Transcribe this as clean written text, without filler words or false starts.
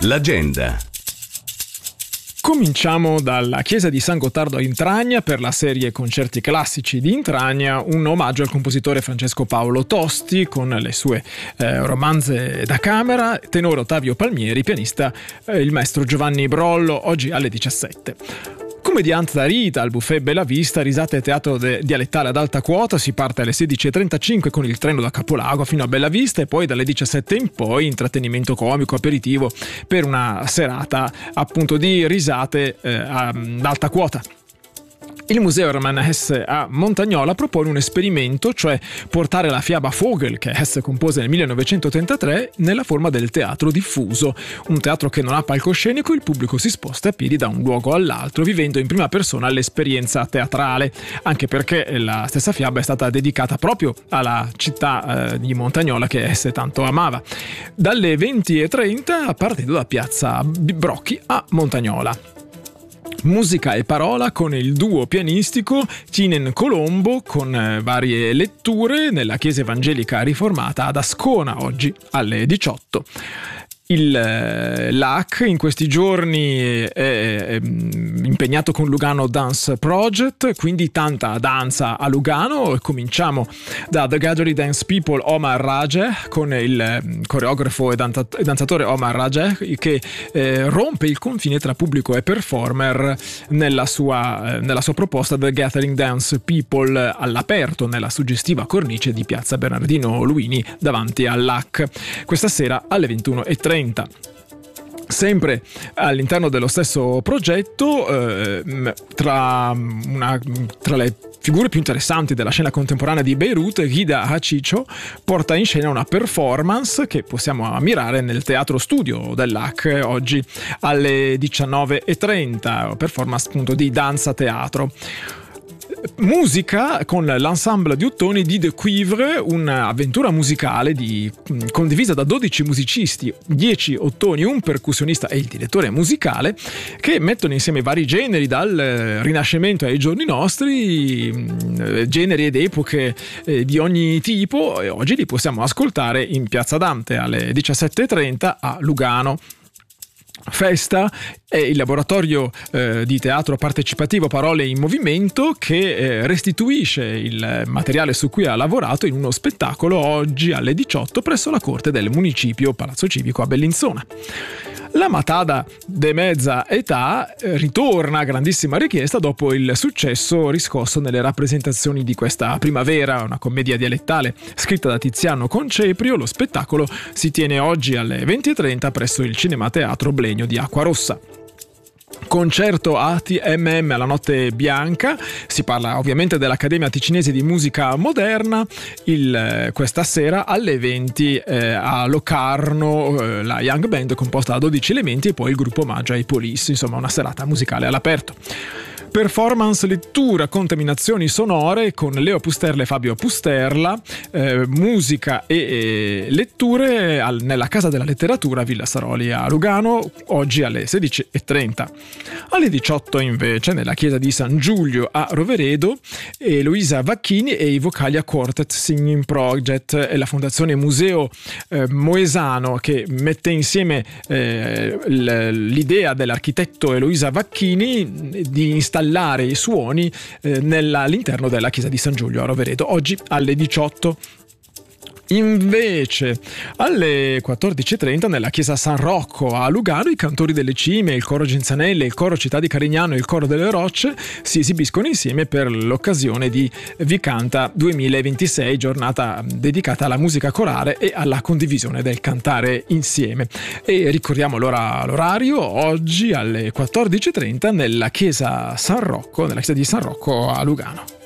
L'agenda. Cominciamo dalla chiesa di San Gottardo a Intragna per la serie Concerti classici di Intragna, un omaggio al compositore Francesco Paolo Tosti con le sue romanze da camera, tenore Ottavio Palmieri, pianista il maestro Giovanni Brollo, oggi alle 17. Commedianza Rita al Buffet Bella Vista, risate e teatro dialettale ad alta quota. Si parte alle 16.35 con il treno da Capolago fino a Bella Vista e poi dalle 17 in poi intrattenimento comico, aperitivo per una serata appunto di risate ad alta quota. Il Museo Hermann Hesse a Montagnola propone un esperimento, cioè portare la fiaba Vogel, che Hesse compose nel 1933, nella forma del teatro diffuso. Un teatro che non ha palcoscenico, il pubblico si sposta a piedi da un luogo all'altro, vivendo in prima persona l'esperienza teatrale, anche perché la stessa fiaba è stata dedicata proprio alla città di Montagnola che Hesse tanto amava. Dalle 20.30 partendo da piazza Brocchi a Montagnola. Musica e parola con il duo pianistico Tinen Colombo con varie letture nella chiesa evangelica riformata ad Ascona oggi alle 18. Il LAC in questi giorni è impegnato con Lugano Dance Project, quindi tanta danza a Lugano. Cominciamo da The Gathering Dance People Omar Rajeh con il coreografo e danzatore Omar Rajeh che rompe il confine tra pubblico e performer nella sua proposta The Gathering Dance People all'aperto nella suggestiva cornice di piazza Bernardino Luini davanti al LAC questa sera alle 21.30. Sempre all'interno dello stesso progetto, tra le figure più interessanti della scena contemporanea di Beirut, Ghida Hachicho porta in scena una performance che possiamo ammirare nel teatro studio dell'AC oggi alle 19.30, performance appunto di danza teatro. Musica con l'ensemble di ottoni di The Cuivre, un'avventura musicale condivisa da 12 musicisti, 10 ottoni, un percussionista e il direttore musicale, che mettono insieme vari generi dal Rinascimento ai giorni nostri, generi ed epoche di ogni tipo, e oggi li possiamo ascoltare in Piazza Dante alle 17.30 a Lugano. Festa è il laboratorio di teatro partecipativo Parole in Movimento che restituisce il materiale su cui ha lavorato in uno spettacolo oggi alle 18 presso la corte del municipio Palazzo Civico a Bellinzona. La Matada de mezza età ritorna a grandissima richiesta dopo il successo riscosso nelle rappresentazioni di questa primavera, una commedia dialettale scritta da Tiziano Conceprio. Lo spettacolo si tiene oggi alle 20.30 presso il Cinema Teatro Blegno di Acquarossa. Concerto ATMM alla Notte Bianca, si parla ovviamente dell'Accademia Ticinese di Musica Moderna, questa sera alle 20 a Locarno, la Young Band composta da 12 elementi e poi il gruppo omaggio ai Police, insomma una serata musicale all'aperto. Performance, lettura, contaminazioni sonore con Leo Pusterla e Fabio Pusterla, musica e letture nella Casa della Letteratura Villa Saroli a Lugano, oggi alle 16.30. Alle 18 invece nella chiesa di San Giulio a Roveredo Luisa Vacchini e i Vocalia Quartet Singing Project e la Fondazione Museo Moesano che mette insieme l'idea dell'architetto Eloisa Vacchini di installare i suoni all'interno della chiesa di San Giulio a Roveredo, oggi alle 18. Invece alle 14.30 nella chiesa San Rocco a Lugano i cantori delle Cime, il coro Genzanelle, il coro Città di Carignano e il coro delle Rocce si esibiscono insieme per l'occasione di Vicanta 2026, giornata dedicata alla musica corale e alla condivisione del cantare insieme. E ricordiamo allora l'orario, oggi alle 14.30 nella chiesa di San Rocco a Lugano.